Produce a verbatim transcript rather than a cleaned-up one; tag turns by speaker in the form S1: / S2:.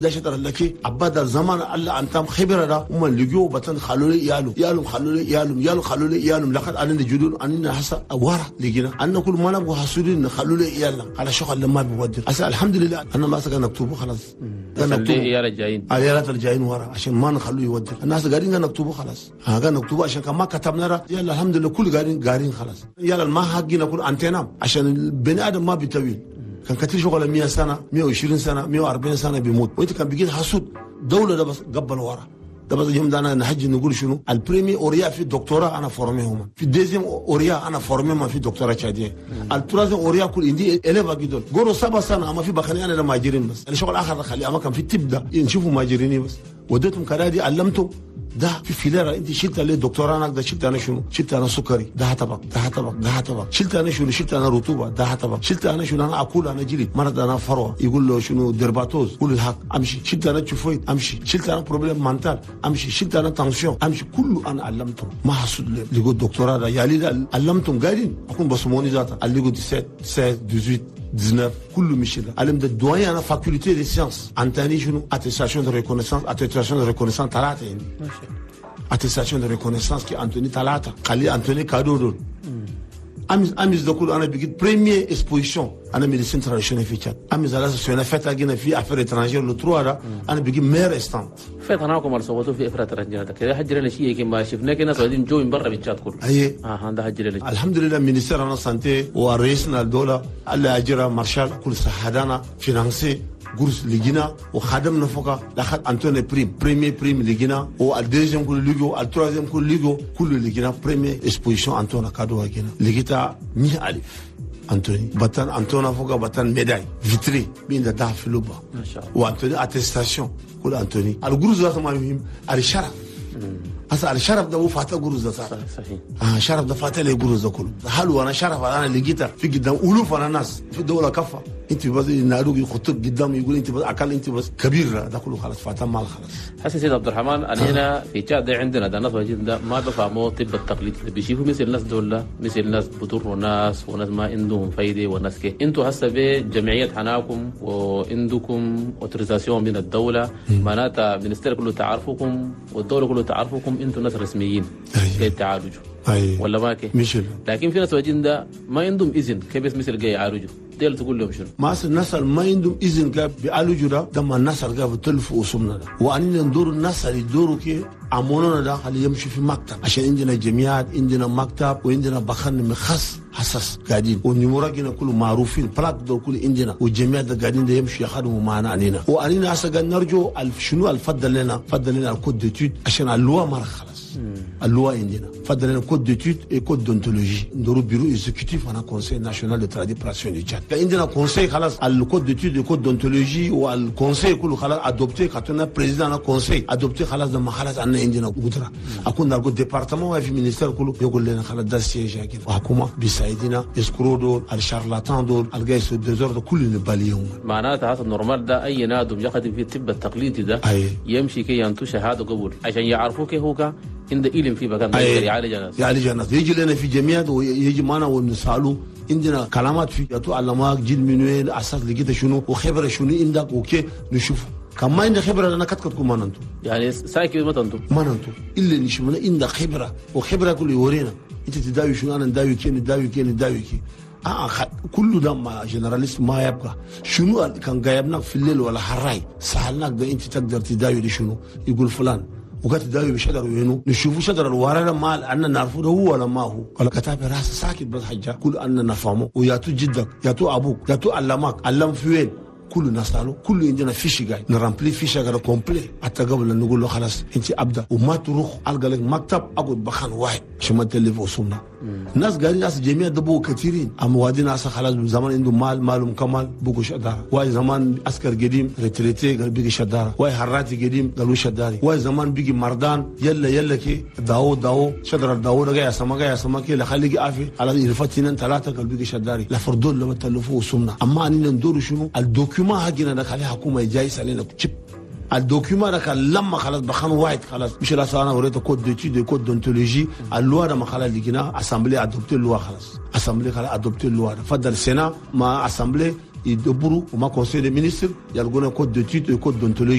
S1: ده شطر لك عباد الزمان الله أنتم خبرة ده وما لقيوا بتن خلوا لي يالو يالو خلوا لي يالو يالو خلوا لي يالو لقد أنا نجدون أننا حسا ورا لقينا أن كل ما نبغى حصولين خلوا لي يالا على شغل لما بودر أسأل الحمد لله أنا ما سكن نكتبه خلاص
S2: نكتبه يا رجعين
S1: يا الجايين ورا عشان ما نخلوه يودر الناس قاعدين نكتبه خلاص ها قاعد نكتبه عشان كمان كتبنا را يلا الحمد لله كل قاعدين قاعدين خلاص يلا ما حقنا كل أنتنا عشان البني آدم ما بيطول كان كتير شغل مية سنة مية وعشرين سنة مية وأربعين سنة بيموت وانت كان بيجي حسود دولة ده بس قبل ورا ده بس اليوم ده انا نحج نقول شنو البريمي اوريا في الدكتوراه انا فورميهم في الديزيم اوريا انا فورميهم في الدكتوراه تشاديه التراث اوريا كل عندي اليفا جدول قولوا سبع سنه اما في بخني انا مهاجرين بس الشغل اخر خلي اما كان في تبدا نشوفوا مهاجرين بس وديتهم كرادي علمتهم ده في فيلره انت شلت عليه دكتوراه انا ده شلت انا شنو شلت انا سكري ده طبق ده طبق ده طبق شلت انا شنو شلت انا رطوبه ده طبق شلت انا شنو انا اكل انا جلد مرض انا فروه يقول له شنو درباتوز قول الحق امشي شلت انا تشوفيت امشي شلت انا بروبليم مانتال امشي شلت انا تنسيون امشي كله انا علمتهم ما حسود لي لقوا الدكتوراه ده يا لي علمتهم قاعدين اكون بصموني ذاته اللي قلت سبعة ستة ثمانية dix-neuf كله مشي ده علم ده الدوين انا فاكولتي دي سيانس انتاني شنو اتستاسيون دو ريكونيسانس اتستاسيون دو ريكونيسانس ثلاثه يعني اتستاسيون دو ريكونيسانس كي انتوني ثلاثه خلي انتوني كادو دول امز امز ده كله انا بقيت بريمير اكسبوزيشن انا ميديسين تراديشنال في تشاد امز على سينا فتا جينا في افير اترانجير لو تروا ده انا بقيت مير استانت
S2: فتناكم على صوتو في افراد اترانجير ده كده حجر لنا شيء كما شفنا كنا سعوديين جو من برا بالتشاد كله
S1: اي
S2: اه هذا حجر لنا
S1: الحمد لله مينيستير انا سانتي ورئيسنا الدوله الله اجرا مارشال كل صحدانا فينانسي غورس لجينا وخدمنا فوق لاخذ انتوني بريم بريمي بريم لجينا والديزيم كل ليغو التروازيم كل ليغو كل لجينا بريمي اكسبوزيشن انتونا كادو لجينا لجيتا مية الف انتوني باتان انتونا فوق باتان ميداي فيتري بين ده في لوبا
S2: ما شاء الله
S1: وانتوني اتستاسيون كل انتوني الغورس ذات ما مهم الشرف هسا الشرف ده هو فاتح غروز ده
S2: صحيح
S1: اه شرف ده فاتح لي غروز ده كله حلو انا شرف انا اللي جيت في قدام الوف انا ناس في الدوله كفى انت بس نادوك يخطط قدام يقول انت بس اكل انت بس كبير ده كله خلاص فاتح مال خلاص
S2: حسن سيد عبد الرحمن انا هنا في تشاد عندنا ده ناس واجد ده ما بفهموا طب التقليد بيشوفوا مثل الناس دول مثل ناس بضروا ناس وناس ما عندهم فايده وناس كده انتوا هسه بجمعيه حناكم وعندكم اوتوريزاسيون من الدوله معناتها المنستير كله تعرفكم والدوله كله تعرفكم انتوا ناس رسميين كيف تعالجوا
S1: أيه.
S2: ولا ما كيف
S1: مش
S2: لكن في ناس واجد ده ما عندهم اذن كيف بس مثل جاي يعالجوا ديل تقول لهم شنو
S1: ما الناس ما عندهم اذن كيف بيعالجوا ده ده ما الناس اللي بتلفوا اسمنا ده واننا ندور الناس اللي يدوروا كي عمونا ده اللي يمشي في مكتب عشان عندنا جمعيات عندنا مكتب وعندنا بخن مخص حساس قاعدين والنموراجنا كله معروفين بلاك دول كله عندنا والجمعيات ده قاعدين ده يمشي يخدموا معنا علينا واننا هسه نرجو شنو الفضل لنا فضل لنا الكود ديتود عشان اللواء ما خلص اللواء عندنا فضل لنا كود ديتود اي كود دونتولوجي ندورو بيرو اكزيكوتيف انا كونسي ناسيونال دو تراديبراسيون دي تشاد عندنا كونسي خلاص الكود ديتود اي كود دونتولوجي والكونسي كله خلاص ادوبتي كاتنا بريزيدان كونسي ادوبتي خلاص لما خلاص عندنا عندنا قدره اكون نرجو ديبارتمون في مينيستير كله يقول لنا خلاص ده سيجا كيف وحكومه بيساعدنا يسكروا دول الشارلاتان دول الجايس والديزور كل نباليهم
S2: معناتها هذا النورمال ده اي نادم يخدم في الطب التقليدي ده
S1: أيه.
S2: يمشي كي ينتو شهاده قبول عشان يعرفوا كيف هو عند علم في مكان
S1: أيه.
S2: يعالج الناس
S1: يعالج الناس يجي لنا في جمعيات ويجي معنا ونسالوا عندنا كلامات في ياتو علماء جيل من وين اساس لقيت شنو وخبره شنو عندك وكي نشوف كم ما عندك خبره انا كتكتكم ما ننتو
S2: يعني ساكي ما تنتو
S1: ما ننتو الا نشوفنا عندك خبره وخبره كل يورينا انت تداوي شنو انا نداوي كي نداوي كي نداوي كي آه كله ده ما جنراليست ما يبقى شنو كان جايبناك في الليل ولا حراي سالناك ده انت تقدر تداوي دي شنو يقول فلان وقت تداوي بشجر وينو نشوفوا شجر الورا ما أننا نعرفه هو ولا ما هو ولا كتاب راس ساكت بس حاجة كل أننا نفهمه وياتو جدك ياتو أبوك ياتو علمك علم في وين كل نسأله كل عندنا فيش جاي نرمبلي فيش جاي كومبلي حتى قبل أن نقول له خلاص أنت أبدأ وما تروح ألقى لك مكتب أقعد بخان واحد عشان ما تلف وصلنا الناس قاعدين ناس جميع دبوا كثيرين أموادين ناس خلاص زمان عندهم مال مالهم كمال بقوا شدارة واي زمان عسكر قديم ريتريتي قال بيجي شدارة واي حراتي قديم قالوا شداري واي زمان بيجي مردان يلا يلا كي داو داو شدر داو رجع سما جاي سما كي لخليك عافي على يرفتين ثلاثة قال بيجي شداري لا فردول لما تلفوا وصلنا أما أننا ندور شنو الدوكيوم ما هجينا نخلي حكومة جايس علينا تشيب الدوكيومنت ده كان لما خلاص بخان واحد خلاص مش لا انا وريته كود ديتود كود دونتولوجي اللوا ده ما خلاص لقينا اسامبلي ادوبتي اللوا خلاص اسامبلي خلاص ادوبتي اللوا فضل السنه ما اسامبلي يدبروا وما كونسيل دي مينيستر يلقونا كود ديتود كود دونتولوجي